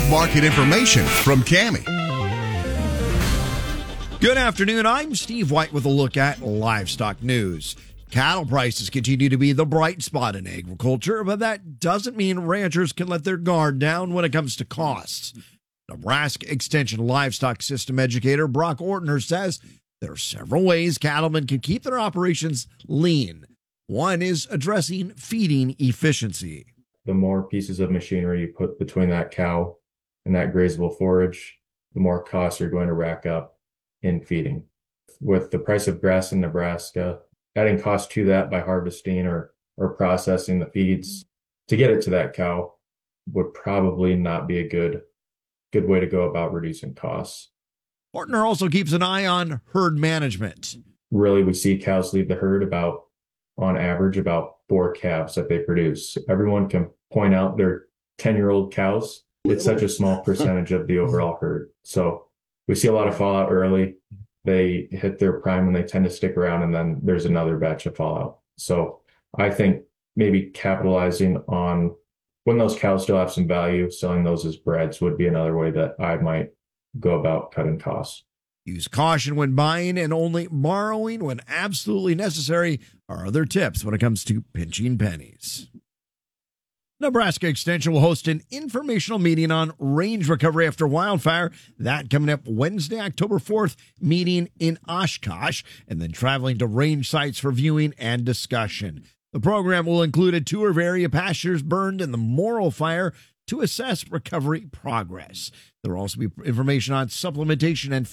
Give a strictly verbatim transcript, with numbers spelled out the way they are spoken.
market information from Cami. Good afternoon. I'm Steve White with a look at livestock news. Cattle prices continue to be the bright spot in agriculture, but that doesn't mean ranchers can let their guard down when it comes to costs. Nebraska Extension livestock system educator Brock Ortner says there are several ways cattlemen can keep their operations lean. One is addressing feeding efficiency. The more pieces of machinery you put between that cow and that grazable forage, the more costs you're going to rack up in feeding. With the price of grass in Nebraska, adding cost to that by harvesting or, or processing the feeds to get it to that cow would probably not be a good, good way to go about reducing costs. Ortner also keeps an eye on herd management. Really, we see cows leave the herd about, on average, about four calves that they produce. Everyone can point out their ten-year-old cows. It's such a small percentage of the overall herd. So we see a lot of fallout early. They hit their prime and they tend to stick around, and then there's another batch of fallout. So I think maybe capitalizing on when those cows still have some value, selling those as breds would be another way that I might go about cutting costs. Use caution when buying and only borrowing when absolutely necessary are other tips when it comes to pinching pennies. Nebraska Extension will host an informational meeting on range recovery after wildfire. That coming up Wednesday, October fourth, meeting in Oshkosh, and then traveling to range sites for viewing and discussion. The program will include a tour of area pastures burned in the Morrill fire to assess recovery progress. There will also be information on supplementation and